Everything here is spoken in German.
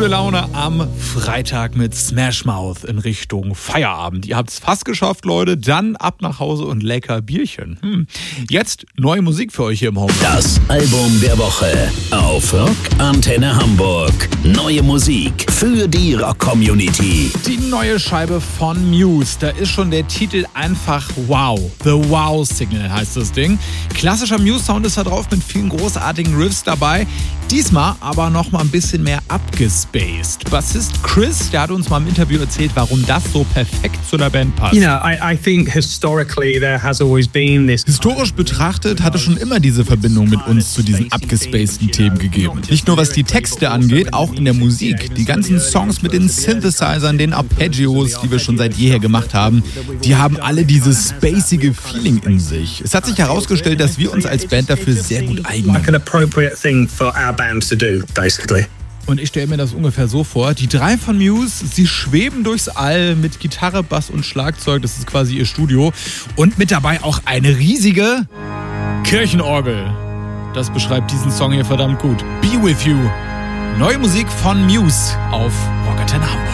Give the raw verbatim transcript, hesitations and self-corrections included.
Gute Laune am Freitag mit Smash Mouth in Richtung Feierabend. Ihr habt es fast geschafft, Leute. Dann ab nach Hause und lecker Bierchen. Hm. Jetzt neue Musik für euch hier im Home. Das Album der Woche auf Rock Antenne Hamburg. Neue Musik für die Rock-Community. Die neue Scheibe von Muse. Da ist schon der Titel einfach wow. The Wow Signal heißt das Ding. Klassischer Muse-Sound ist da drauf mit vielen großartigen Riffs dabei. Diesmal aber noch mal ein bisschen mehr abgespaced. Bassist Chris, der hat uns mal im Interview erzählt, warum das so perfekt zu der Band passt. You know, I, I think historically there has always been this. Historisch betrachtet hat es schon immer diese Verbindung mit uns zu diesen abgespaceden Themen gegeben. Nicht nur was die Texte angeht, auch in der Musik. Die ganzen Songs mit den Synthesizern, den Arpeggios, die wir schon seit jeher gemacht haben, die haben alle dieses spacige Feeling in sich. Es hat sich herausgestellt, dass wir uns als Band dafür sehr gut eignen. Like an appropriate thing for our band to do, basically. Und ich stelle mir das ungefähr so vor, die drei von Muse, sie schweben durchs All mit Gitarre, Bass und Schlagzeug, das ist quasi ihr Studio. Und mit dabei auch eine riesige Kirchenorgel. Das beschreibt diesen Song hier verdammt gut. Be With You. Neue Musik von Muse auf Rock Antenne Hamburg.